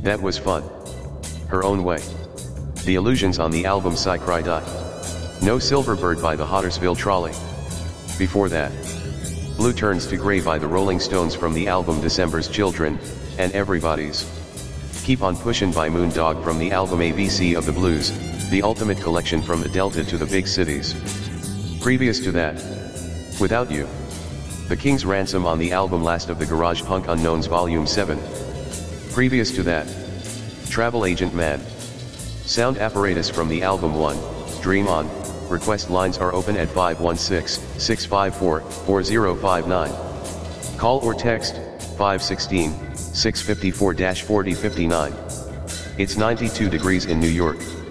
That was fun. Her Own Way. The Illusions on the album Psy Cry Die. No Silverbird by the Hottersville Trolley. Before that, Blue Turns to Gray by the Rolling Stones from the album December's Children, and Everybody's Keep on Pushin' by Moondog from the album ABC of the Blues, the ultimate collection from the Delta to the big cities. Previous to that, Without You. The King's Ransom on the album Last of the Garage Punk Unknowns Volume 7. Previous to that, Travel Agent Mad. Sound Apparatus from the album 1, Dream On. Request lines are open at 516-654-4059. Call or text, 516-654-4059. It's 92 degrees in New York.